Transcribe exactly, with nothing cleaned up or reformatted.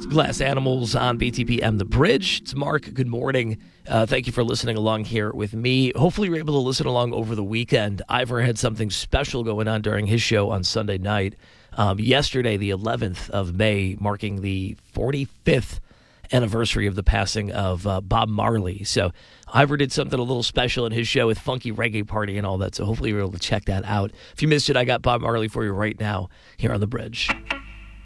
Glass Animals on B T P M The Bridge. It's Mark. Good morning. Uh, thank you for listening along here with me. Hopefully you're able to listen along over the weekend. Ivor had something special going on during his show on Sunday night. Um, yesterday, the eleventh of May, marking the forty-fifth anniversary of the passing of uh, Bob Marley. So Ivor did something a little special in his show with Funky Reggae Party and all that. So hopefully you're able to check that out. If you missed it, I got Bob Marley for you right now here on The Bridge.